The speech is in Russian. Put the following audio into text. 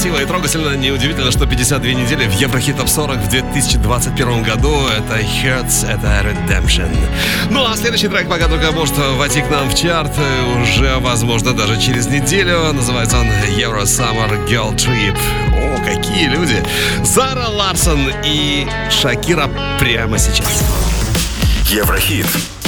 красиво и трогательно. Неудивительно, что 52 недели в Еврохит Топ 40 в 2021 году. Это Hurts, это Redemption. Ну а следующий трек пока только может войти к нам в чарт уже, возможно, даже через неделю. Называется он Euro Summer Girl Trip. О, какие люди! Зара Ларсон и Шакира прямо сейчас. Еврохит.